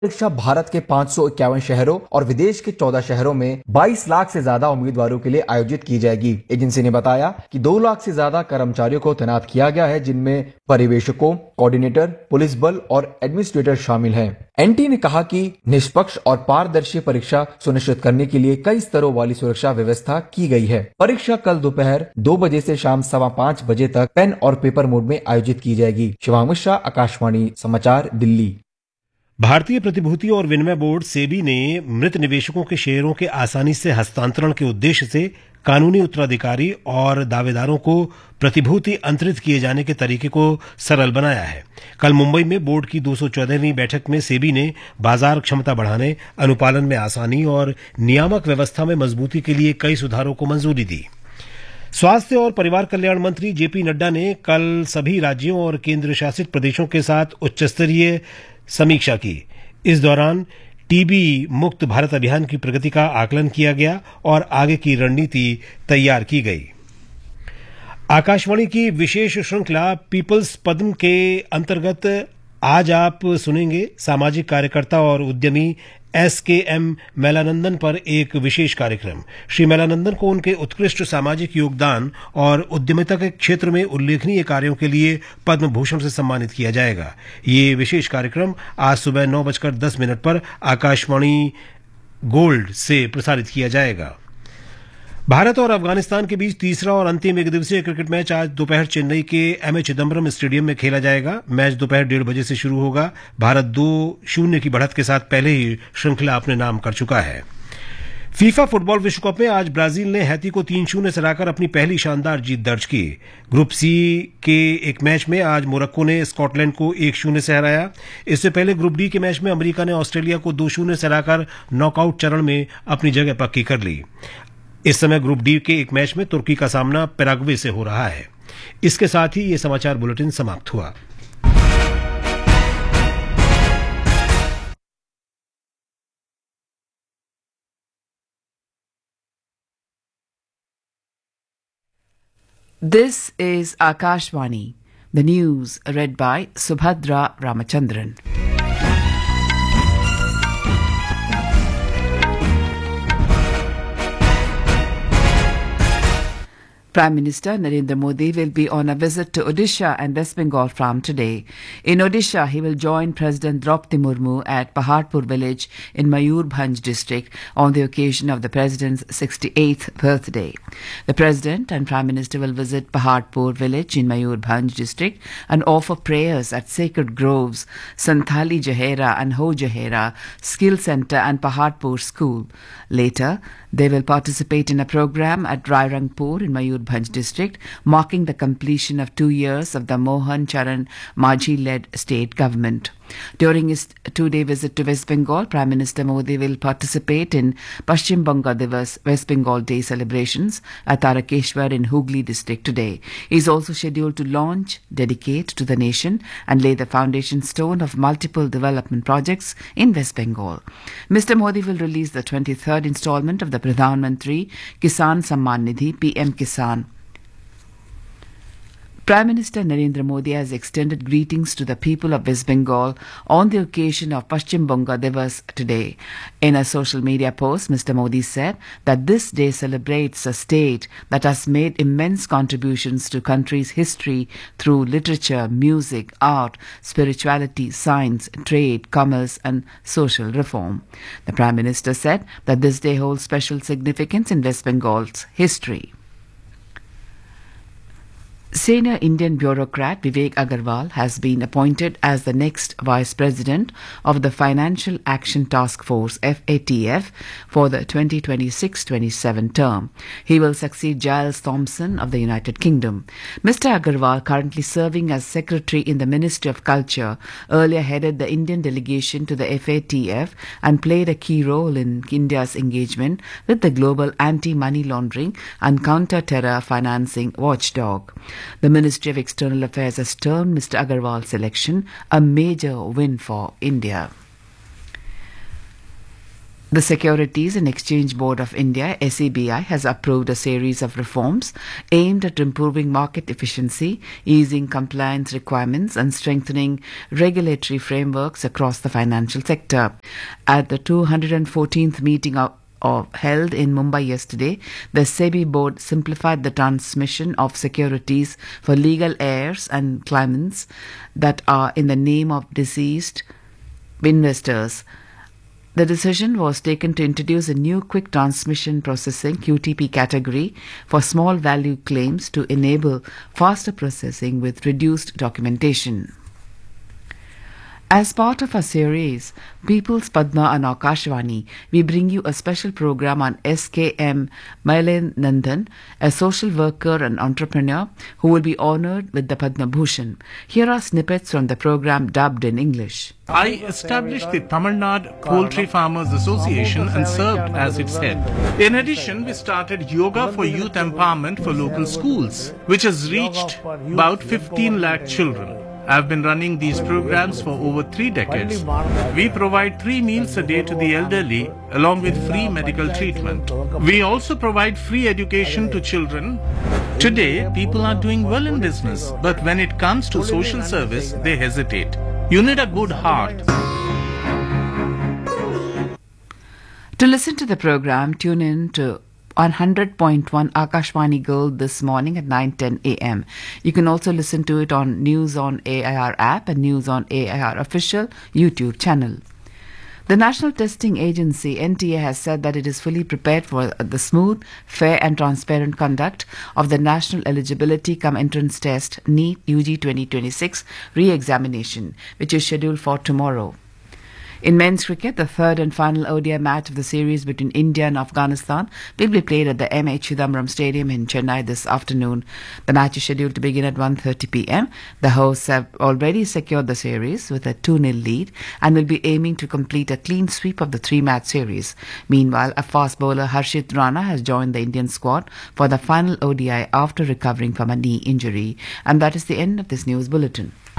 परीक्षा भारत के 551 शहरों और विदेश के 14 शहरों में 22 लाख से ज्यादा उम्मीदवारों के लिए आयोजित की जाएगी। एजेंसी ने बताया कि 2 लाख से ज्यादा कर्मचारियों को तैनात किया गया है, जिनमें पर्यवेक्षकों, कोऑर्डिनेटर, पुलिस बल और एडमिनिस्ट्रेटर शामिल हैं। एनटी ने कहा कि निष्पक्ष और पारदर्शी परीक्षा सुनिश्चित करने के लिए कई स्तरों वाली सुरक्षा व्यवस्था की गई है। परीक्षा कल दोपहर 2 बजे से शाम 5:15 बजे तक पेन और पेपर मोड में आयोजित की जाएगी। शिवांग मिश्रा, आकाशवाणी समाचार, दिल्ली। भारतीय प्रतिभूति और विनिमय बोर्ड सेबी ने मृत निवेशकों के शेयरों के आसानी से हस्तांतरण के उद्देश्य से कानूनी उत्तराधिकारी और दावेदारों को प्रतिभूति अंतरित किए जाने के तरीके को सरल बनाया है। कल मुंबई में बोर्ड की 214वीं बैठक में सेबी ने बाजार क्षमता बढ़ाने, अनुपालन में आसानी और नियामक व्यवस्था में मजबूती के लिए कई सुधारों को मंजूरी दी। स्वास्थ्य और परिवार कल्याण मंत्री जेपी नड्डा ने कल सभी राज्यों और केंद्र शासित प्रदेशों के साथ उच्चस्तरीय समीक्षा की। इस दौरान टीबी मुक्त भारत अभियान की प्रगति का आकलन किया गया और आगे की रणनीति तैयार की गई। आकाशवाणी की विशेष श्रृंखला पीपल्स पद्म के अंतर्गत आज आप सुनेंगे सामाजिक कार्यकर्ता और उद्यमी SKM मेलानंदन पर एक विशेष कार्यक्रम। श्री मेलानंदन को उनके उत्कृष्ट सामाजिक योगदान और उद्यमिता के क्षेत्र में उल्लेखनीय कार्यों के लिए पद्म भूषण से सम्मानित किया जाएगा। ये विशेष कार्यक्रम आज सुबह 9:10 पर आकाशवाणी गोल्ड से प्रसारित किया जाएगा। भारत और अफगानिस्तान के बीच तीसरा और अंतिम एक दिवसीय क्रिकेट मैच आज दोपहर चेन्नई के M.A. चिदम्बरम स्टेडियम में खेला जाएगा। मैच दोपहर 1:30 बजे से शुरू होगा। भारत 2-0 की बढ़त के साथ पहले ही श्रृंखला अपने नाम कर चुका है। फीफा फुटबॉल विश्व कप में आज ब्राजील ने हैती को 3-0 से हराकर अपनी पहली शानदार जीत दर्ज की। ग्रुप सी के एक मैच में आज मोरक्को ने स्कॉटलैंड को 1-0 से हराया। इससे पहले ग्रुप डी के मैच में अमेरिका ने ऑस्ट्रेलिया को 2-0 से हराकर नॉकआउट चरण में अपनी जगह पक्की कर ली। इस समय ग्रुप डी के एक मैच में तुर्की का सामना पैराग्वे से हो रहा है। इसके साथ ही ये समाचार बुलेटिन समाप्त हुआ। This is Akashvani, the news read by Subhadra Ramachandran. Prime Minister Narendra Modi will be on a visit to Odisha and West Bengal from today. In Odisha, he will join President Draupadi Murmu at Paharpur village in Mayurbhanj district on the occasion of the President's 68th birthday. The President and Prime Minister will visit Paharpur village in Mayurbhanj district and offer prayers at Sacred Groves, Santhali Jahera and Ho Jahera Skill Center and Paharpur School. Later, they will participate in a program at Rairangpur in Mayurbhanj district, marking the completion of 2 years of the Mohan Charan Majhi-led state government. During his 2-day visit to West Bengal, Prime Minister Modi will participate in Paschim Banga Divas West Bengal Day celebrations at Tarakeshwar in Hooghly district today. He is also scheduled to launch, dedicate to the nation and lay the foundation stone of multiple development projects in West Bengal. Mr. Modi will release the 23rd installment of the Pradhan Mantri Kisan Samman Nidhi PM Kisan. Prime Minister Narendra Modi has extended greetings to the people of West Bengal on the occasion of Paschim Banga Divas today. In a social media post, Mr. Modi said that this day celebrates a state that has made immense contributions to country's history through literature, music, art, spirituality, science, trade, commerce and social reform. The Prime Minister said that this day holds special significance in West Bengal's history. Senior Indian bureaucrat Vivek Agarwal has been appointed as the next Vice President of the Financial Action Task Force FATF for the 2026-27 term. He will succeed Giles Thompson of the United Kingdom. Mr. Agarwal, currently serving as Secretary in the Ministry of Culture, earlier headed the Indian delegation to the FATF and played a key role in India's engagement with the global anti-money laundering and counter-terror financing watchdog. The Ministry of External Affairs has termed Mr. Agarwal's election a major win for India. The Securities and Exchange Board of India, SEBI, has approved a series of reforms aimed at improving market efficiency, easing compliance requirements, and strengthening regulatory frameworks across the financial sector. At the 214th meeting held in Mumbai yesterday, the SEBI board simplified the transmission of securities for legal heirs and claimants that are in the name of deceased investors. The decision was taken to introduce a new quick transmission processing QTP category for small value claims to enable faster processing with reduced documentation. As part of our series, People's Padma on Akashvani, we bring you a special program on SKM Mailen Nandan, a social worker and entrepreneur who will be honored with the Padma Bhushan. Here are snippets from the program dubbed in English. I established the Tamil Nadu Poultry Farmers Association and served as its head. In addition, we started Yoga for Youth Empowerment for local schools, which has reached about 15 lakh children. I've been running these programs for over 3 decades. We provide 3 meals a day to the elderly along with free medical treatment. We also provide free education to children. Today, people are doing well in business, but when it comes to social service, they hesitate. You need a good heart. To listen to the program, tune in to on 100.1 Akashvani Gold this morning at 9:10 a.m. You can also listen to it on News on AIR app and News on AIR official YouTube channel. The National Testing Agency, NTA, has said that it is fully prepared for the smooth, fair and transparent conduct of the National Eligibility Cum Entrance Test NEET UG 2026 re-examination, which is scheduled for tomorrow. In men's cricket, the third and final ODI match of the series between India and Afghanistan will be played at the M.A. Chidambaram Stadium in Chennai this afternoon. The match is scheduled to begin at 1:30 p.m. The hosts have already secured the series with a 2-0 lead and will be aiming to complete a clean sweep of the 3-match series. Meanwhile, a fast bowler Harshit Rana has joined the Indian squad for the final ODI after recovering from a knee injury. And that is the end of this news bulletin.